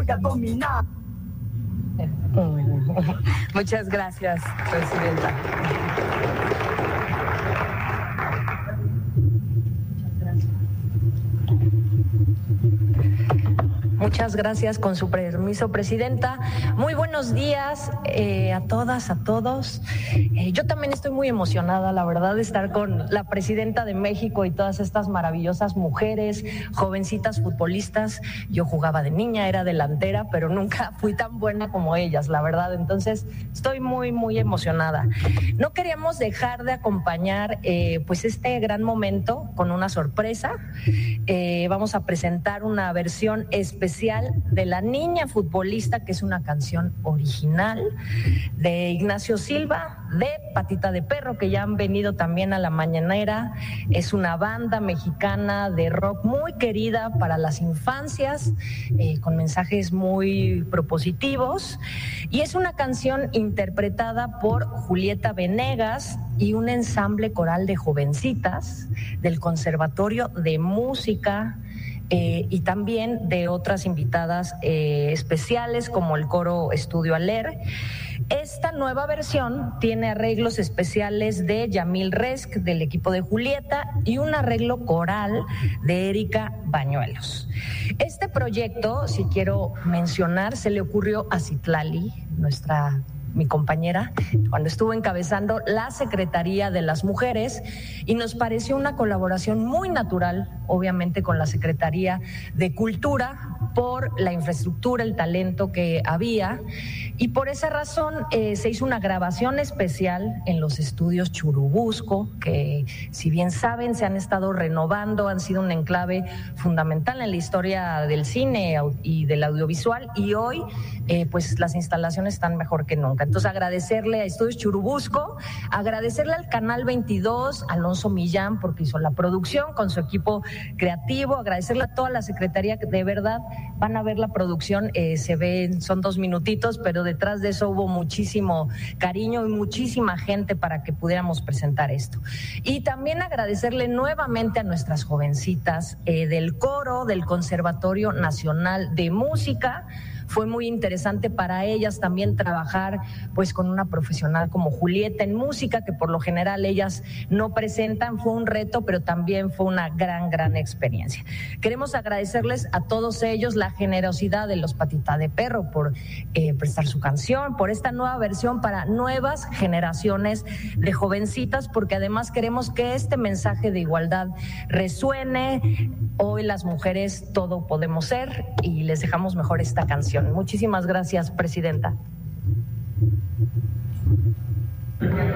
a dominar. Muchas gracias, presidenta. Muchas gracias, con su permiso, presidenta. Muy buenos días a todas, a todos. Yo también estoy muy emocionada, la verdad, de estar con la presidenta de México y todas estas maravillosas mujeres, jovencitas futbolistas. Yo jugaba de niña, era delantera, pero nunca fui tan buena como ellas, la verdad. Entonces, estoy muy, muy emocionada. No queríamos dejar de acompañar pues este gran momento con una sorpresa. Vamos a presentar una versión especial de La Niña Futbolista, que es una canción original de Ignacio Silva, de Patita de Perro, que ya han venido también a la mañanera. Es una banda mexicana de rock muy querida para las infancias, con mensajes muy propositivos, y es una canción interpretada por Julieta Venegas y un ensamble coral de jovencitas del Conservatorio de Música, y también de otras invitadas especiales como el coro Estudio Aler. Esta nueva versión tiene arreglos especiales de Yamil Resk del equipo de Julieta y un arreglo coral de Erika Bañuelos. Este proyecto, si quiero mencionar, se le ocurrió a Citlali, mi compañera, cuando estuvo encabezando la Secretaría de las Mujeres, y nos pareció una colaboración muy natural, obviamente, con la Secretaría de Cultura, por la infraestructura, el talento que había, y por esa razón se hizo una grabación especial en los estudios Churubusco, que, si bien saben, se han estado renovando, han sido un enclave fundamental en la historia del cine y del audiovisual, y hoy pues las instalaciones están mejor que nunca. Entonces, agradecerle a Estudios Churubusco, agradecerle al Canal 22, Alonso Millán, porque hizo la producción con su equipo creativo, agradecerle a toda la Secretaría, que de verdad van a ver la producción, se ven, son 2 minutitos, pero detrás de eso hubo muchísimo cariño y muchísima gente para que pudiéramos presentar esto. Y también agradecerle nuevamente a nuestras jovencitas del coro del Conservatorio Nacional de Música. Fue muy interesante para ellas también trabajar pues con una profesional como Julieta en música, que por lo general ellas no presentan. Fue un reto, pero también fue una gran experiencia. Queremos agradecerles a todos ellos la generosidad de los Patita de Perro por prestar su canción, por esta nueva versión para nuevas generaciones de jovencitas, porque además queremos que este mensaje de igualdad resuene. Hoy las mujeres todo podemos ser, y les dejamos mejor esta canción. Muchísimas gracias, presidenta.